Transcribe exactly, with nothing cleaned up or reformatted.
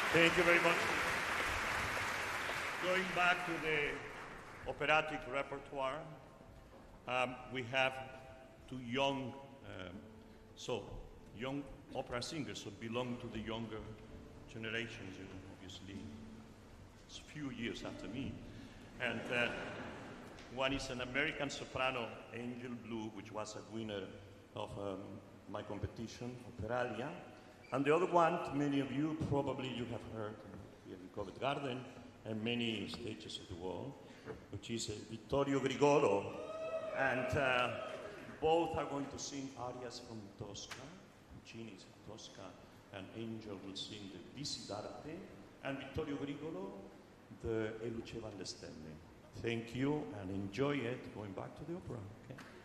Thank you very much. Going back to the operatic repertoire, um, we have two young, um, so young opera singers who belong to the younger generations, you know, obviously. It's a few years after me. And uh, one is an American soprano, Angel Blue, which was a winner of um, my competition, Operalia. And the other one, many of you, probably you have heard here in Covent Garden and many stages of the world, which is uh, Vittorio Grigolo. And uh, both are going to sing arias from Tosca. Puccini's Tosca, and Angel will sing the Visidarte, and Vittorio Grigolo, the E luceva alle stelle. Thank you and enjoy it. Going back to the opera. Okay?